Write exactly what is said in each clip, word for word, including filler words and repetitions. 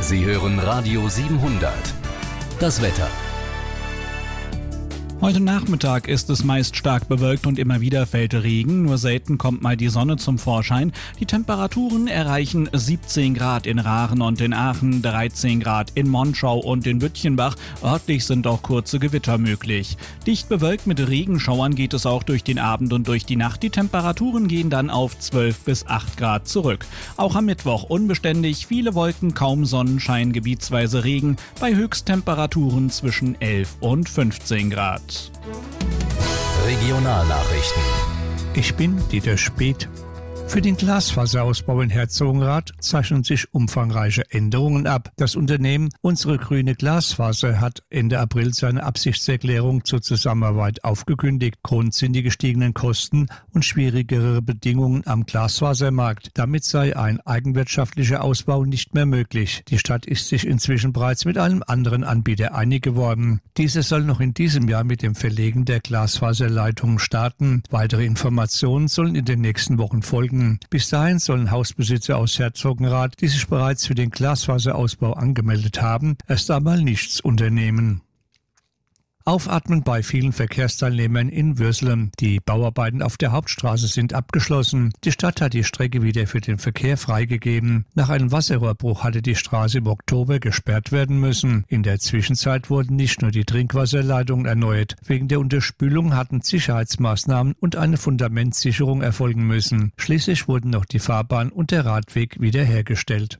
Sie hören Radio siebenhundert. Das Wetter. Heute Nachmittag ist es meist stark bewölkt und immer wieder fällt Regen, nur selten kommt mal die Sonne zum Vorschein. Die Temperaturen erreichen siebzehn Grad in Rachen und in Aachen, dreizehn Grad in Monschau und in Bütchenbach. Örtlich sind auch kurze Gewitter möglich. Dicht bewölkt mit Regenschauern geht es auch durch den Abend und durch die Nacht. Die Temperaturen gehen dann auf zwölf bis acht Grad zurück. Auch am Mittwoch unbeständig, viele Wolken, kaum Sonnenschein, gebietsweise Regen, bei Höchsttemperaturen zwischen elf und fünfzehn Grad. Regionalnachrichten. Ich bin Dieter Speth. Für den Glasfaserausbau in Herzogenrath zeichnen sich umfangreiche Änderungen ab. Das Unternehmen Unsere Grüne Glasfaser hat Ende April seine Absichtserklärung zur Zusammenarbeit aufgekündigt. Grund sind die gestiegenen Kosten und schwierigere Bedingungen am Glasfasermarkt. Damit sei ein eigenwirtschaftlicher Ausbau nicht mehr möglich. Die Stadt ist sich inzwischen bereits mit einem anderen Anbieter einig geworden. Dieser soll noch in diesem Jahr mit dem Verlegen der Glasfaserleitungen starten. Weitere Informationen sollen in den nächsten Wochen folgen. Bis dahin sollen Hausbesitzer aus Herzogenrath, die sich bereits für den Glasfaserausbau angemeldet haben, erst einmal nichts unternehmen. Aufatmen bei vielen Verkehrsteilnehmern in Würselen. Die Bauarbeiten auf der Hauptstraße sind abgeschlossen. Die Stadt hat die Strecke wieder für den Verkehr freigegeben. Nach einem Wasserrohrbruch hatte die Straße im Oktober gesperrt werden müssen. In der Zwischenzeit wurden nicht nur die Trinkwasserleitungen erneuert. Wegen der Unterspülung hatten Sicherheitsmaßnahmen und eine Fundamentsicherung erfolgen müssen. Schließlich wurden noch die Fahrbahn und der Radweg wiederhergestellt.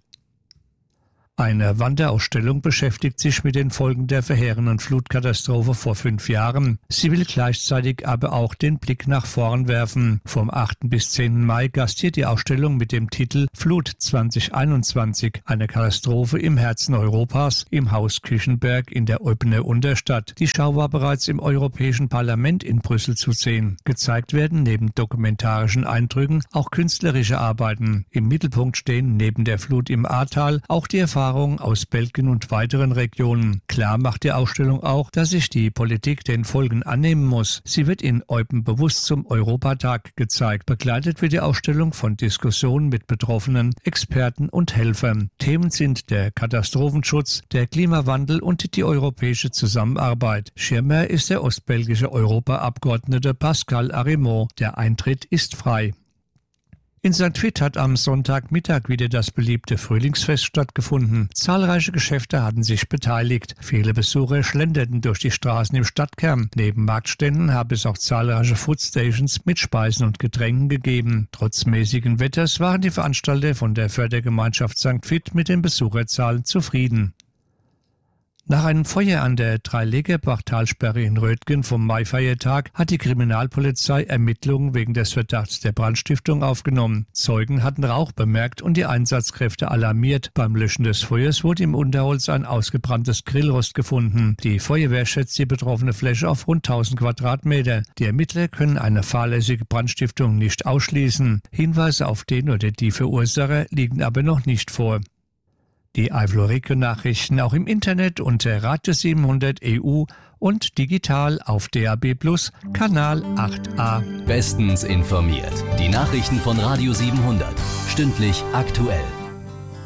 Eine Wanderausstellung beschäftigt sich mit den Folgen der verheerenden Flutkatastrophe vor fünf Jahren. Sie will gleichzeitig aber auch den Blick nach vorn werfen. Vom achten bis zehnten Mai gastiert die Ausstellung mit dem Titel Flut zwanzig einundzwanzig, eine Katastrophe im Herzen Europas, im Haus Küchenberg in der Eupener Unterstadt. Die Schau war bereits im Europäischen Parlament in Brüssel zu sehen. Gezeigt werden neben dokumentarischen Eindrücken auch künstlerische Arbeiten. Im Mittelpunkt stehen neben der Flut im Ahrtal auch die Erfahrungen aus Belgien und weiteren Regionen. Klar macht die Ausstellung auch, dass sich die Politik den Folgen annehmen muss. Sie wird in Eupen bewusst zum Europatag gezeigt. Begleitet wird die Ausstellung von Diskussionen mit Betroffenen, Experten und Helfern. Themen sind der Katastrophenschutz, der Klimawandel und die europäische Zusammenarbeit. Schirmherr ist der ostbelgische Europaabgeordnete Pascal Arimont. Der Eintritt ist frei. In Sankt Vith hat am Sonntagmittag wieder das beliebte Frühlingsfest stattgefunden. Zahlreiche Geschäfte hatten sich beteiligt. Viele Besucher schlenderten durch die Straßen im Stadtkern. Neben Marktständen habe es auch zahlreiche Foodstations mit Speisen und Getränken gegeben. Trotz mäßigen Wetters waren die Veranstalter von der Fördergemeinschaft Sankt Vith mit den Besucherzahlen zufrieden. Nach einem Feuer an der Dreilegerbach-Talsperre in Rötgen vom Maifeiertag hat die Kriminalpolizei Ermittlungen wegen des Verdachts der Brandstiftung aufgenommen. Zeugen hatten Rauch bemerkt und die Einsatzkräfte alarmiert. Beim Löschen des Feuers wurde im Unterholz ein ausgebranntes Grillrost gefunden. Die Feuerwehr schätzt die betroffene Fläche auf rund tausend Quadratmeter. Die Ermittler können eine fahrlässige Brandstiftung nicht ausschließen. Hinweise auf den oder die Verursacher liegen aber noch nicht vor. Die Eifel-Region-Nachrichten auch im Internet unter Radio siebenhundert E U und digital auf D A B Plus, Kanal acht a. Bestens informiert. Die Nachrichten von Radio siebenhundert. Stündlich aktuell.